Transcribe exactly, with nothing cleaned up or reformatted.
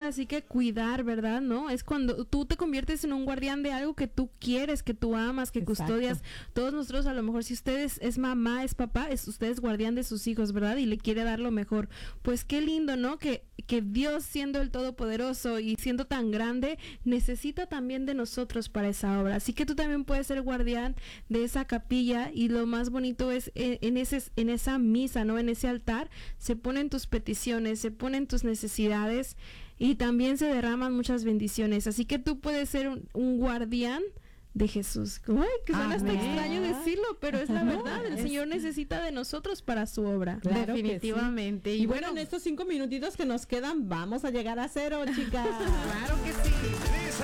así que cuidar, ¿verdad? ¿No? Es cuando tú te conviertes en un guardián de algo que tú quieres, que tú amas, que Exacto. custodias. Todos nosotros, a lo mejor, si ustedes es mamá, es papá, es usted es guardián de sus hijos, ¿verdad? Y le quiere dar lo mejor. Pues qué lindo, ¿no? Que, que Dios, siendo el Todopoderoso y siendo tan grande, necesita también de nosotros para esa obra. Así que tú también puedes ser guardián de esa capilla, y lo más bonito es en, en, ese, en esa misa, ¿no? En ese altar se ponen tus peticiones, se ponen tus necesidades y también se derraman muchas bendiciones. Así que tú puedes ser un, un guardián de Jesús. Ay, que suena hasta Amén. extraño decirlo, pero es la No, verdad. El es- Señor necesita de nosotros para su obra. Claro que Definitivamente. sí. Y bueno, en estos cinco minutitos que nos quedan, vamos a llegar a cero, chicas. Claro que sí.